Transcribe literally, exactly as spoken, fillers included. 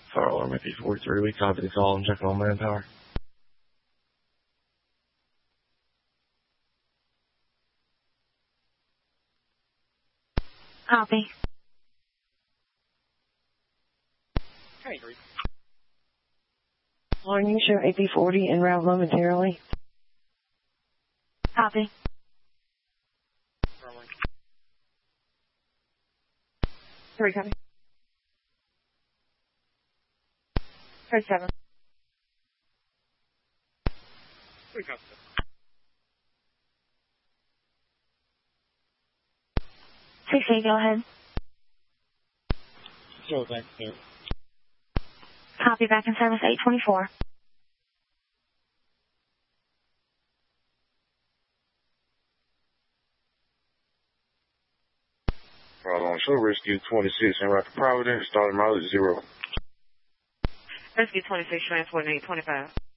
Fire alarm at eight forty-three. We copy the call and check on manpower. Copy. Hey, Greg. Alarm, you show A P forty en route momentarily. Copy. Three, copy. Three, seven. Three, copy. C C, go ahead. So, thanks, sir. Copy, back in service eight twenty-four. Bravo on show, rescue twenty-six en route to Providence, starting mileage zero. Rescue twenty-six, transport eight twenty-five.